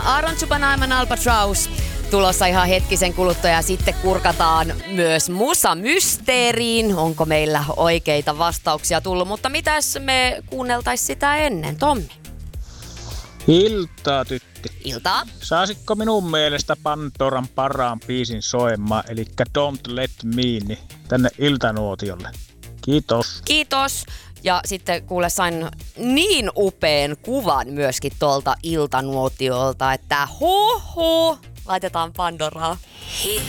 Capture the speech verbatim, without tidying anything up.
Aaron Chupanaiman Albatross tulossa ihan hetkisen kuluttua ja sitten kurkataan myös musa-mysteeriin. Onko meillä oikeita vastauksia tullut, mutta mitäs me kuunneltais sitä ennen, Tommi? Iltaa, tytti. Iltaa. Saisitko minun mielestä Pandoran parhaan biisin soimaan, eli Don't Let Me, niin tänne iltanuotiolle. Kiitos. Kiitos. Ja sitten kuule sain niin upean kuvan myöskin tuolta iltanuotiolta, että ho ho, laitetaan Pandoraa. Hit